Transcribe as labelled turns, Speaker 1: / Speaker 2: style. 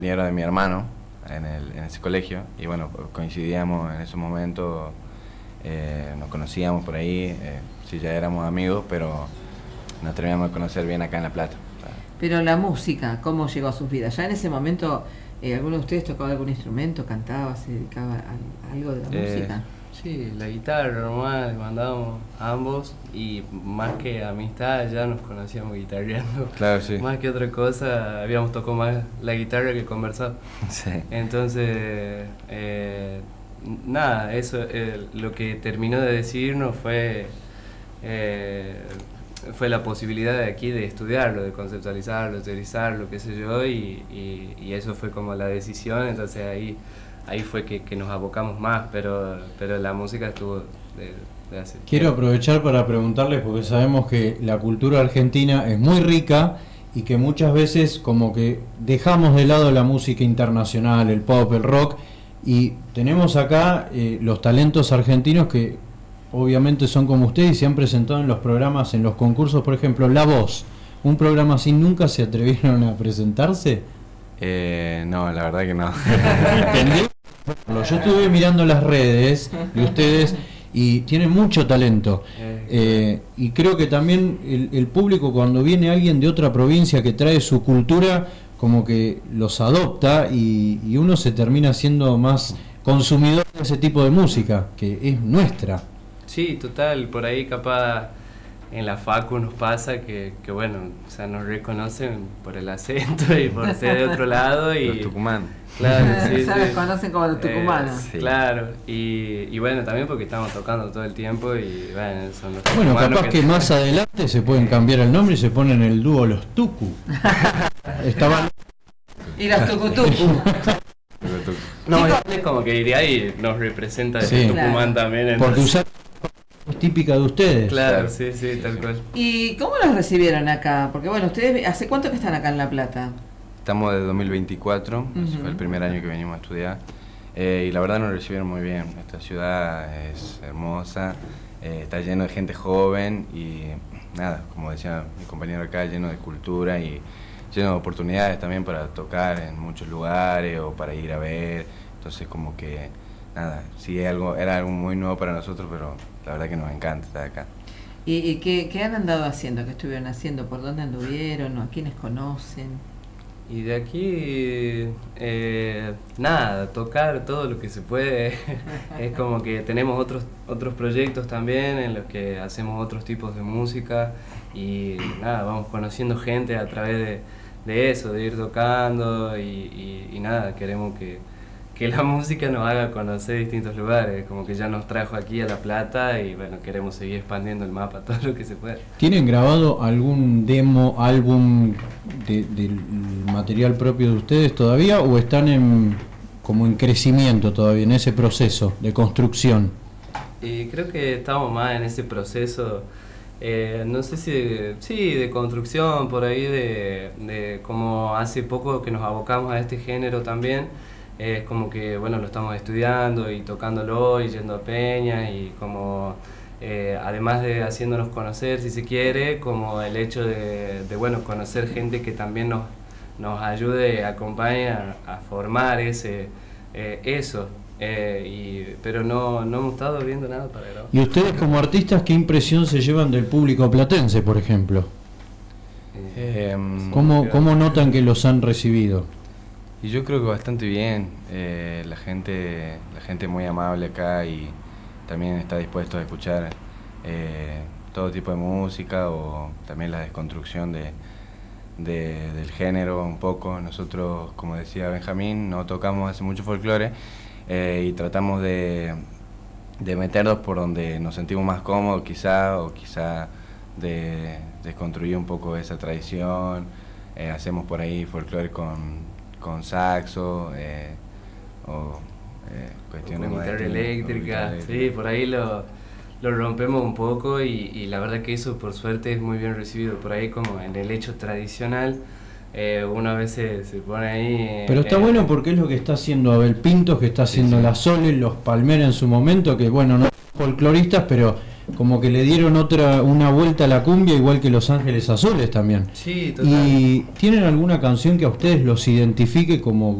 Speaker 1: compañero de mi hermano en ese colegio, y bueno, coincidíamos en ese momento, nos conocíamos por ahí, sí, ya éramos amigos, pero nos terminamos de conocer bien acá en La Plata.
Speaker 2: Pero la música, ¿cómo llegó a sus vidas? ¿Ya en ese momento alguno de ustedes tocaba algún instrumento, cantaba, se dedicaba a algo de la música?
Speaker 3: Sí, la guitarra normal, mandábamos a ambos, y más que amistad ya nos conocíamos guitarreando.
Speaker 1: Claro, sí.
Speaker 3: Más que otra cosa, habíamos tocado más la guitarra que conversar.
Speaker 1: Sí.
Speaker 3: Entonces, nada, eso lo que terminó de decidirnos fue la posibilidad de aquí de estudiarlo, de conceptualizarlo, de teorizarlo, qué sé yo, y eso fue como la decisión. Entonces ahí fue que nos abocamos más, pero la música estuvo de hace
Speaker 4: Quiero aprovechar para preguntarles, porque sabemos que la cultura argentina es muy rica y que muchas veces como que dejamos de lado la música internacional, el pop, el rock, y tenemos acá los talentos argentinos que obviamente son como ustedes y se han presentado en los programas, en los concursos. Por ejemplo, La Voz, un programa así, ¿nunca se atrevieron a presentarse?
Speaker 1: No, la verdad que no.
Speaker 4: ¿Entendés? Yo estuve mirando las redes de ustedes y tienen mucho talento, y creo que también el público, cuando viene alguien de otra provincia que trae su cultura, como que los adopta y uno se termina siendo más consumidor de ese tipo de música que es nuestra.
Speaker 3: Sí, total, por ahí capaz en la facu nos pasa que bueno, o sea, nos reconocen por el acento y por ser de otro lado. Y
Speaker 1: los Tucumán.
Speaker 3: Claro, sí,
Speaker 2: ya
Speaker 3: sí.
Speaker 2: los conocen como los tucumanos.
Speaker 1: Sí.
Speaker 3: Claro, y bueno, también porque estamos tocando todo el tiempo y bueno, son los
Speaker 4: Bueno,
Speaker 3: tucumanos
Speaker 4: capaz que más adelante se pueden cambiar el nombre y se ponen el dúo Los Tucu. Estaban...
Speaker 2: Y los tucutucu.
Speaker 3: No, es como que iría y nos representa el
Speaker 4: Sí.
Speaker 3: Tucumán
Speaker 2: Claro.
Speaker 3: también.
Speaker 4: Porque
Speaker 3: Entonces,
Speaker 4: usar es típica de ustedes.
Speaker 3: claro, sí, sí, tal cual.
Speaker 2: ¿Y cómo los recibieron acá? Porque bueno, ustedes, ¿hace cuánto que están acá en La Plata?
Speaker 1: Estamos de 2024, ese
Speaker 2: Ujú.
Speaker 1: fue el primer año que venimos a estudiar, y la verdad nos recibieron muy bien. Esta ciudad es hermosa, está lleno de gente joven y nada, como decía mi compañero acá, lleno de cultura y lleno de oportunidades también para tocar en muchos lugares o para ir a ver. Entonces como que nada, sí era algo muy nuevo para nosotros, pero la verdad que nos encanta estar acá.
Speaker 2: ¿Y qué han andado haciendo? ¿Qué estuvieron haciendo? ¿Por dónde anduvieron? ¿A quiénes conocen?
Speaker 3: Y de aquí, nada, tocar todo lo que se puede. Es como que tenemos otros proyectos también en los que hacemos otros tipos de música y nada, vamos conociendo gente a través de eso, de ir tocando y nada, queremos que la música nos haga conocer distintos lugares, como que ya nos trajo aquí a La Plata y bueno, queremos seguir expandiendo el mapa todo lo que se pueda.
Speaker 4: ¿Tienen grabado algún demo, álbum del material propio de ustedes todavía o están como en crecimiento todavía, en ese proceso de construcción?
Speaker 3: Y creo que estamos más en ese proceso, no sé si de construcción, por ahí de como hace poco que nos abocamos a este género también. Es como que bueno, lo estamos estudiando y tocándolo y yendo a peñas y como además de haciéndonos conocer, si se quiere, como el hecho de bueno, conocer gente que también nos ayude, acompañe a formar eso, pero no hemos estado viendo nada para grabar.
Speaker 4: ¿Y ustedes como artistas qué impresión se llevan del público platense, por ejemplo? ¿Cómo notan que los han recibido?
Speaker 1: Y yo creo que bastante bien, la gente muy amable acá y también está dispuesto a escuchar todo tipo de música o también la desconstrucción del género un poco. Nosotros, como decía Benjamín, no tocamos hace mucho folclore y tratamos de meternos por donde nos sentimos más cómodos quizá de desconstruir un poco esa tradición. Hacemos por ahí folclore con saxo o cuestiones
Speaker 3: con
Speaker 1: más
Speaker 3: guitarra
Speaker 1: de
Speaker 3: eléctrica, sí, por ahí lo rompemos un poco y la verdad que eso por suerte es muy bien recibido. Por ahí como en el hecho tradicional, una vez se pone ahí...
Speaker 4: Pero está bueno porque es lo que está haciendo Abel Pintos, que está haciendo
Speaker 1: sí.
Speaker 4: La Sole, los Palmera en su momento, que bueno, no son folcloristas, pero como que le dieron una vuelta a la cumbia, igual que Los Ángeles Azules también.
Speaker 3: Sí, total.
Speaker 4: ¿Y tienen alguna canción que a ustedes los identifique como